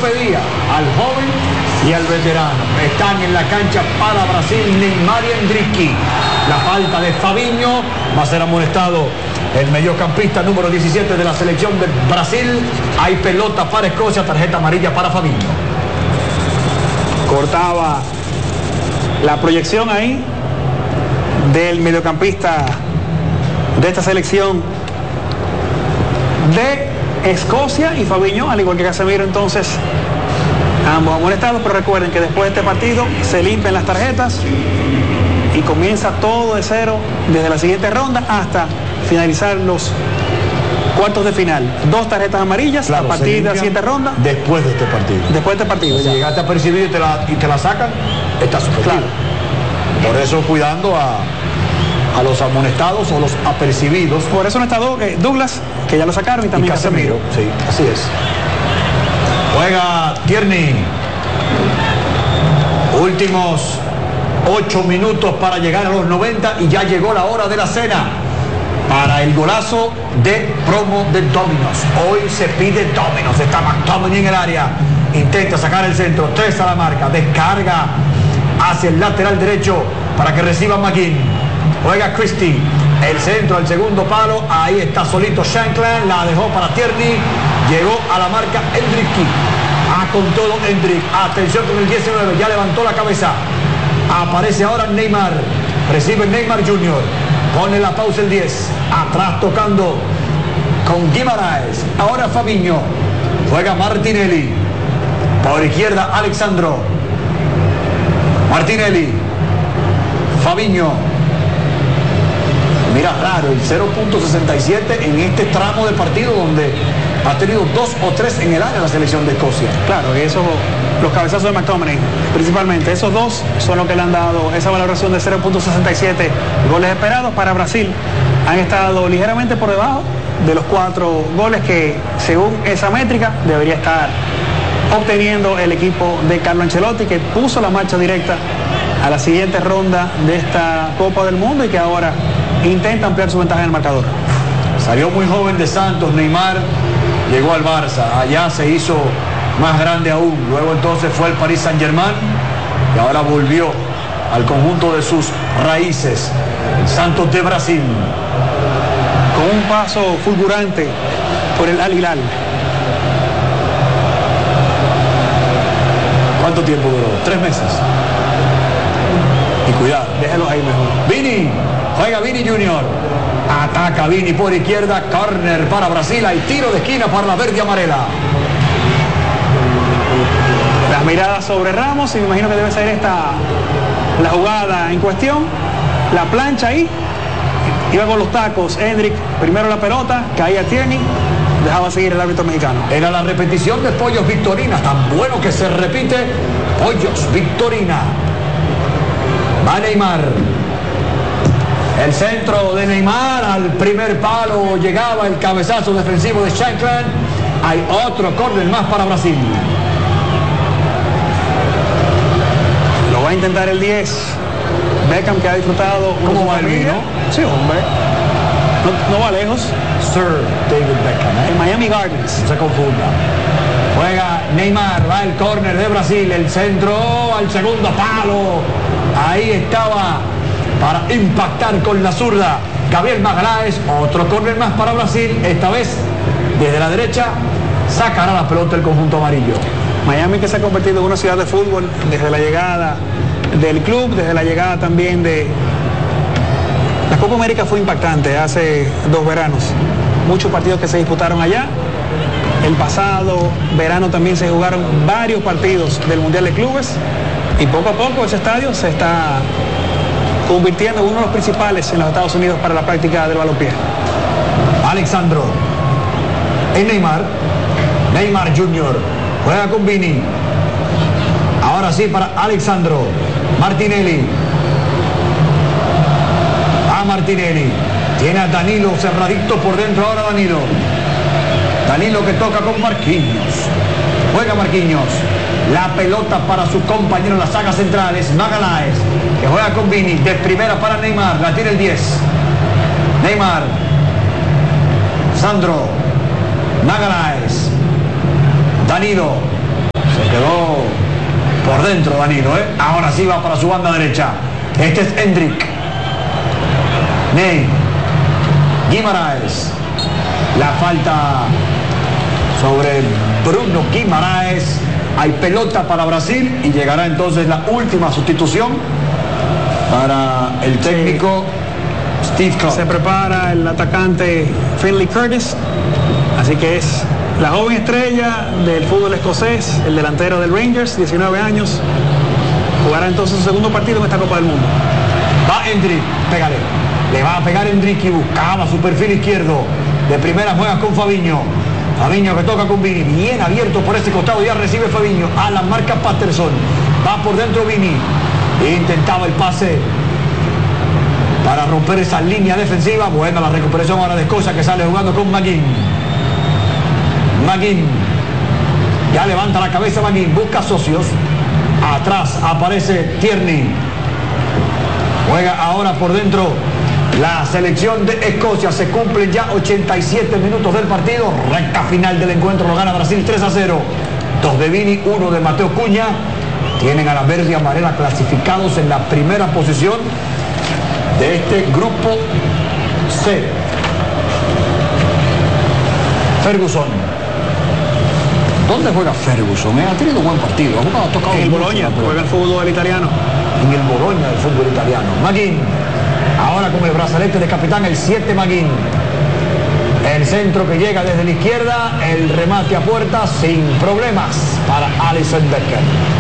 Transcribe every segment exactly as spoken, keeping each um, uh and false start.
pedía al joven y al veterano. Están en la cancha para Brasil Neymar y Endrique. La falta de Fabinho va a ser amonestado el mediocampista número diecisiete de la selección de Brasil. Hay pelota para Escocia, tarjeta amarilla para Fabinho. Cortaba la proyección ahí del mediocampista de esta selección de Escocia, y Fabinho, al igual que Casemiro, entonces ambos amonestados. Pero recuerden que después de este partido se limpian las tarjetas y comienza todo de cero desde la siguiente ronda hasta finalizar los cuartos de final. Dos tarjetas amarillas, claro, a partir de la siguiente ronda. Después de este partido. Después de este partido. Si llegaste a percibir y te la, y te la sacan, está suspendido. Claro. Por eso cuidando a, a los amonestados o los apercibidos. Por eso no está Douglas, que ya lo sacaron, y también y Casemiro. Sí, así es. Juega Tierney. Últimos ocho minutos para llegar a los noventa y ya llegó la hora de la cena para el golazo de promo de Domino's. Hoy se pide Domino's. Está McTominay en el área. Intenta sacar el centro. Tres a la marca. Descarga hacia el lateral derecho para que reciba McGinn. Juega Christie. El centro al segundo palo. Ahí está solito Shankland. La dejó para Tierney. Llegó a la marca Endrick. Ah, con todo Endrick. Atención con el diecinueve. Ya levantó la cabeza. Aparece ahora Neymar. Recibe Neymar junior Pone la pausa el diez. Atrás tocando con Guimaraes. Ahora Fabinho. Juega Martinelli. Por izquierda Alexandro. Martinelli. Fabinho. Mira, raro el cero punto sesenta y siete en este tramo del partido donde ha tenido dos o tres en el área la selección de Escocia. Claro, y eso, los cabezazos de McTominay, principalmente, esos dos son los que le han dado esa valoración de cero punto sesenta y siete goles esperados. Para Brasil han estado ligeramente por debajo de los cuatro goles que, según esa métrica, debería estar obteniendo el equipo de Carlo Ancelotti, que puso la marcha directa a la siguiente ronda de esta Copa del Mundo y que ahora intenta ampliar su ventaja en el marcador. Salió muy joven de Santos, Neymar, llegó al Barça, allá se hizo más grande aún, luego entonces fue al Paris Saint-Germain y ahora volvió al conjunto de sus raíces, el Santos de Brasil. Con un paso fulgurante por el Al Hilal. ¿Cuánto tiempo duró? Tres meses. Y cuidado, déjalo ahí mejor. Vini, juega Vini junior Ataca Vini por izquierda, corner para Brasil, hay tiro de esquina para la verde y amarela. Las miradas sobre Ramos, y me imagino que debe ser esta la jugada en cuestión. La plancha ahí, iba con los tacos Endrick, primero la pelota, caía Tierney, dejaba seguir el árbitro mexicano. Era la repetición de Pollos Victorina, tan bueno que se repite. Pollos Victorina. Va Neymar. El centro de Neymar al primer palo, llegaba el cabezazo defensivo de Shankland. Hay otro córner más para Brasil. Lo va a intentar el diez. Beckham, que ha disfrutado. ¿Cómo va el vino? Sí, hombre. No, no va lejos. Sir David Beckham, ¿eh? En Miami Gardens. No se confunda. Juega Neymar, va el córner de Brasil, el centro al segundo palo. Ahí estaba para impactar con la zurda Gabriel Magalhães. Otro córner más para Brasil, esta vez desde la derecha sacará la pelota el conjunto amarillo. Miami, que se ha convertido en una ciudad de fútbol desde la llegada del club, desde la llegada también de... La Copa América fue impactante hace dos veranos. Muchos partidos que se disputaron allá. El pasado verano también se jugaron varios partidos del Mundial de Clubes. Y poco a poco ese estadio se está convirtiendo en uno de los principales en los Estados Unidos para la práctica del balompié. Alexandro. Es Neymar. Neymar junior Juega con Vini. Ahora sí para Alexandro. Martinelli. A Martinelli. Tiene a Danilo cerradito por dentro ahora Danilo. Danilo que toca con Marquinhos. Juega Marquinhos. La pelota para su compañero en las sagas centrales, Magalhães, que juega con Vini. De primera para Neymar. La tiene el diez. Neymar. Sandro. Magalhães. Danilo. Se quedó por dentro Danilo, ¿eh? Ahora sí va para su banda derecha. Este es Hendrik. Ney. Guimaraes. La falta sobre Bruno Guimaraes. Hay pelota para Brasil y llegará entonces la última sustitución para el técnico Steve Clark. Se prepara el atacante Finley Curtis, así que es la joven estrella del fútbol escocés, el delantero del Rangers, diecinueve años. Jugará entonces su segundo partido en esta Copa del Mundo. Va Hendrik, pégale. Le va a pegar Hendrik y buscaba su perfil izquierdo. De primera juega con Fabinho. Fabinho que toca con Vini. Bien abierto por este costado. Ya recibe Fabinho. A la marca Patterson. Va por dentro Vini. Intentaba el pase para romper esa línea defensiva. Buena la recuperación ahora de Escocia, que sale jugando con McGinn. McGinn. Ya levanta la cabeza McGinn. Busca socios. Atrás aparece Tierney. Juega ahora por dentro la selección de Escocia. Se cumplen ya ochenta y siete minutos del partido. Recta final del encuentro. Lo gana Brasil tres a cero. Dos de Vini, uno de Mateo Cunha. Tienen a la verde y amarela clasificados en la primera posición de este grupo C. Ferguson. ¿Dónde juega Ferguson? Eh? Ha tenido un buen partido. Ha jugado, ha tocado en el Bologna, juega el fútbol italiano. En el Bologna del fútbol italiano. McGinn. Ahora con el brazalete de capitán, el siete McGinn. El centro que llega desde la izquierda, el remate a puerta sin problemas para Alisson Becker.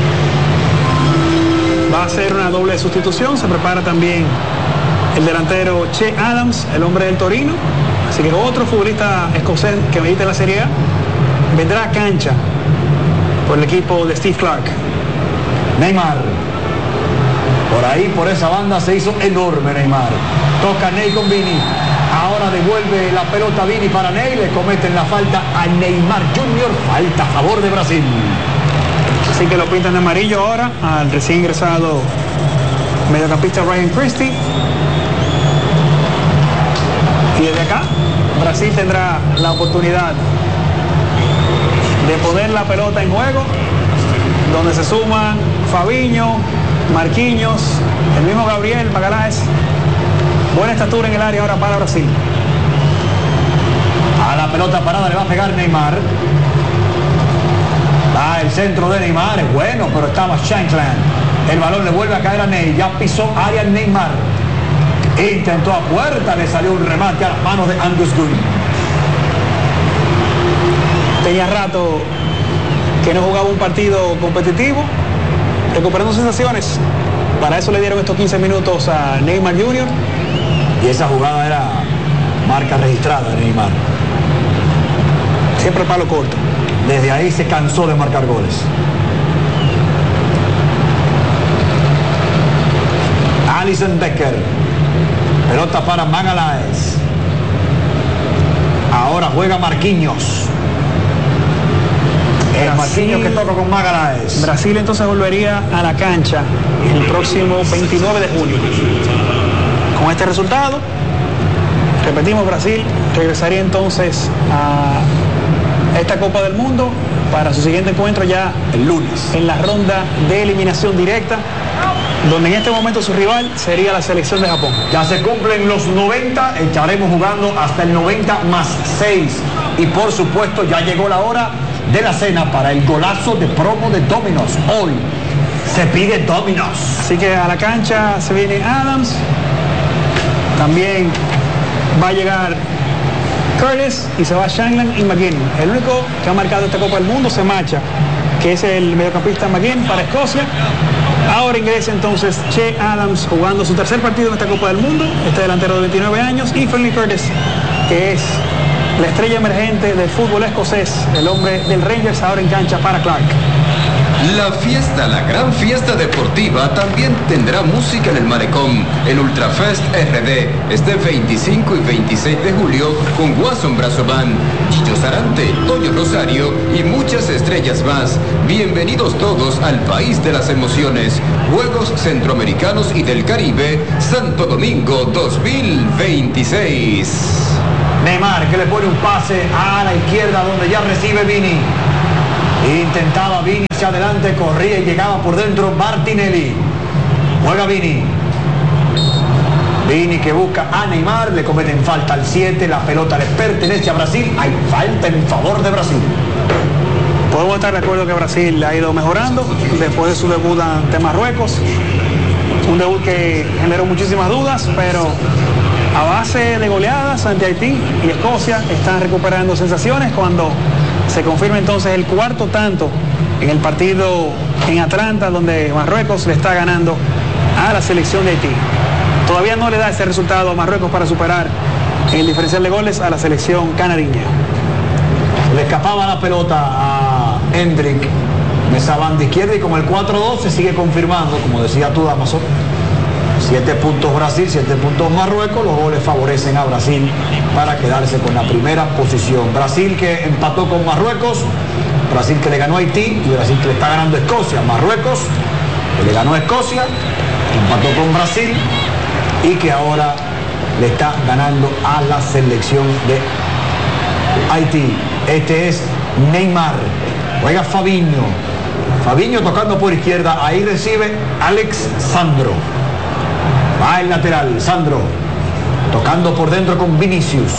Va a ser una doble sustitución. Se prepara también el delantero Che Adams, el hombre del Torino. Así que otro futbolista escocés que medita en la Serie A vendrá a cancha por el equipo de Steve Clark. Neymar. Por ahí, por esa banda se hizo enorme Neymar. Toca Ney con Vini. Ahora devuelve la pelota Vini para Ney. Le cometen la falta a Neymar junior Falta a favor de Brasil. Así que lo pintan de amarillo ahora al recién ingresado mediocampista Ryan Christie. Y desde acá, Brasil tendrá la oportunidad de poner la pelota en juego, donde se suman Fabinho, Marquinhos, el mismo Gabriel Magalhães. Buena estatura en el área ahora para Brasil. A la pelota parada le va a pegar Neymar. Ah, el centro de Neymar es bueno, pero estaba Shankland. El balón le vuelve a caer a Ney. Ya pisó área Neymar. Intentó a puerta, le salió un remate a las manos de Angus Gunn. Tenía rato que no jugaba un partido competitivo, recuperando sensaciones. Para eso le dieron estos quince minutos a Neymar junior Y esa jugada era marca registrada de Neymar. Siempre palo corto. Desde ahí se cansó de marcar goles. Alisson Becker. Pelota para Magalhães. Ahora juega Marquinhos. El Marquinhos que toca con Magalhães. Brasil entonces volvería a la cancha el próximo veintinueve de junio. Con este resultado, repetimos, Brasil regresaría entonces a esta Copa del Mundo para su siguiente encuentro ya el lunes en la ronda de eliminación directa, donde en este momento su rival sería la selección de Japón. Ya se cumplen los noventa, estaremos jugando hasta el noventa más seis. Y por supuesto ya llegó la hora de la cena para el golazo de promo de Domino's. Hoy se pide Domino's. Así que a la cancha se viene Adams. También va a llegar Curtis y se va Shankland y McGinn. El único que ha marcado esta Copa del Mundo se marcha, que es el mediocampista McGinn para Escocia. Ahora ingresa entonces Che Adams jugando su tercer partido en esta Copa del Mundo, este delantero de veintinueve años, y Finley Curtis, que es la estrella emergente del fútbol escocés, el hombre del Rangers, ahora en cancha para Clark. La fiesta, la gran fiesta deportiva, también tendrá música en el Malecón. El Ultrafest R D, este veinticinco y veintiséis de julio, con Wasson Brazo Band, Gillo Sarante, Toño Rosario y muchas estrellas más. Bienvenidos todos al país de las emociones. Juegos Centroamericanos y del Caribe, Santo Domingo dos mil veintiséis. Neymar que le pone un pase a la izquierda donde ya recibe Vini. Intentaba Vini hacia adelante, corría y llegaba por dentro Martinelli. Juega Vini. Vini que busca a Neymar, le cometen falta al siete, la pelota le pertenece a Brasil, hay falta en favor de Brasil. Podemos estar de acuerdo que Brasil ha ido mejorando después de su debut ante Marruecos, un debut que generó muchísimas dudas, pero a base de goleadas ante Haití y Escocia están recuperando sensaciones cuando se confirma entonces el cuarto tanto en el partido en Atlanta, donde Marruecos le está ganando a la selección de Haití. Todavía no le da ese resultado a Marruecos para superar el diferencial de goles a la selección canariña. Le escapaba la pelota a Hendrik en esa banda izquierda y con el cuatro dos se sigue confirmando, como decía tú, Damaso. Siete puntos Brasil, siete puntos Marruecos, los goles favorecen a Brasil para quedarse con la primera posición. Brasil que empató con Marruecos, Brasil que le ganó a Haití y Brasil que le está ganando a Escocia. Marruecos que le ganó a Escocia, empató con Brasil y que ahora le está ganando a la selección de Haití. Este es Neymar, juega Fabinho, Fabinho tocando por izquierda, ahí recibe Alex Sandro, va el lateral, Sandro, tocando por dentro con Vinicius,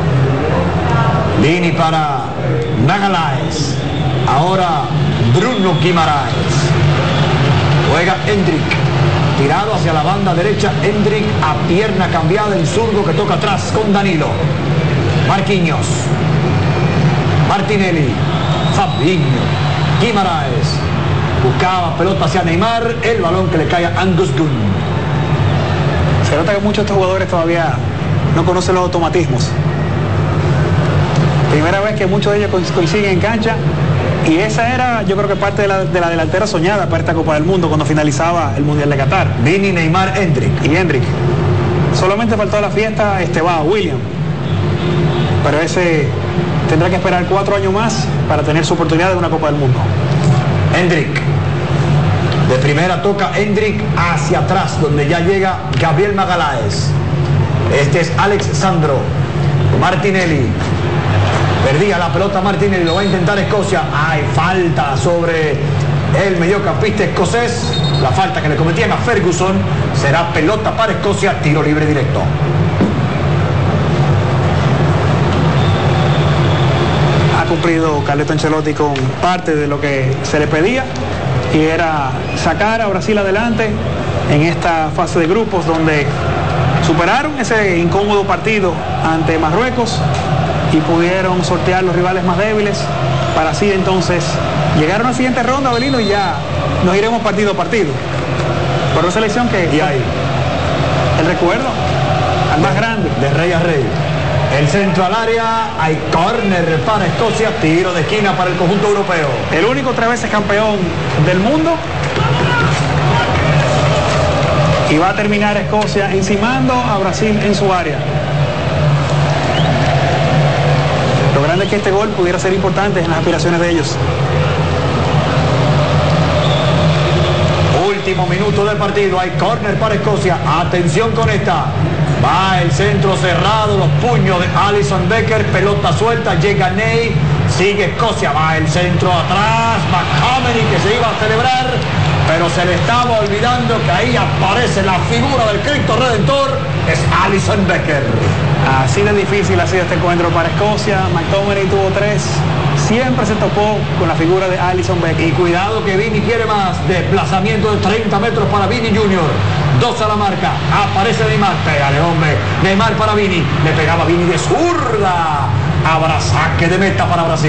Vini para Magalhães, ahora Bruno Guimaraes, juega Hendrik, tirado hacia la banda derecha, Hendrik a pierna cambiada, el zurdo que toca atrás con Danilo, Marquinhos, Martinelli, Fabinho, Guimaraes, buscaba pelota hacia Neymar, el balón que le cae a Angus Gunn. Se nota que muchos de estos jugadores todavía no conocen los automatismos. Primera vez que muchos de ellos coinciden en cancha y esa era, yo creo que parte de la, de la delantera soñada para esta Copa del Mundo cuando finalizaba el Mundial de Qatar. Vini, Neymar, Hendrik. Y Hendrik. Solamente faltó a la fiesta Esteban, William. Pero ese tendrá que esperar cuatro años más para tener su oportunidad de una Copa del Mundo. Hendrik. De primera toca Hendrik hacia atrás, donde ya llega Gabriel Magalhães. Este es Alex Sandro. Martinelli. Perdía la pelota Martinelli, lo va a intentar Escocia. Hay falta sobre el mediocampista escocés. La falta que le cometían a Ferguson será pelota para Escocia, tiro libre directo. Ha cumplido Carleto Ancelotti con parte de lo que se le pedía y era sacar a Brasil adelante en esta fase de grupos donde superaron ese incómodo partido ante Marruecos y pudieron sortear los rivales más débiles para así entonces llegar a una siguiente ronda, Abelino, y ya nos iremos partido a partido. Por una selección que... Y ahí el recuerdo al más grande. De rey a rey. El centro al área, hay córner para Escocia, tiro de esquina para el conjunto europeo. El único tres veces campeón del mundo. Y va a terminar Escocia encimando a Brasil en su área. Lo grande es que este gol pudiera ser importante en las aspiraciones de ellos. Último minuto del partido, hay córner para Escocia. Atención con esta. Va el centro cerrado, los puños de Alisson Becker, pelota suelta, llega Ney, sigue Escocia, va el centro atrás, McTominay que se iba a celebrar, pero se le estaba olvidando que ahí aparece la figura del Cristo Redentor, es Alisson Becker. Así de difícil ha sido este encuentro para Escocia, McTominay tuvo tres, siempre se topó con la figura de Alisson Becker. Y cuidado que Vini quiere más, desplazamiento de treinta metros para Vini Junior. Dos a la marca, aparece Neymar, pégale hombre, Neymar para Vini, le pegaba Vini de zurda, habrá saque de meta para Brasil.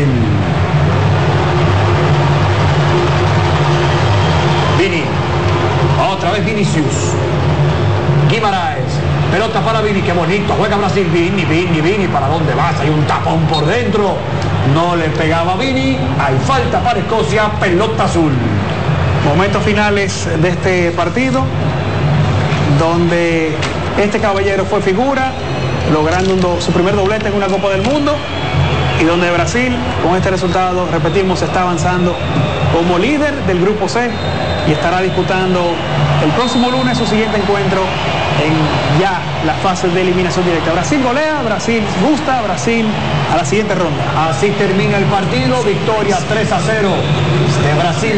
Vini, otra vez Vinicius, Guimaraes, pelota para Vini, qué bonito, juega Brasil, Vini, Vini, Vini, ¿para dónde vas? Hay un tapón por dentro, no le pegaba Vini, hay falta para Escocia, pelota azul. Momentos finales de este partido, donde este caballero fue figura, logrando un do, su primer doblete en una Copa del Mundo, y donde Brasil, con este resultado, repetimos, está avanzando como líder del Grupo C y estará disputando el próximo lunes su siguiente encuentro en ya la fase de eliminación directa. Brasil golea, Brasil gusta, Brasil a la siguiente ronda. Así termina el partido, victoria tres a cero de Brasil.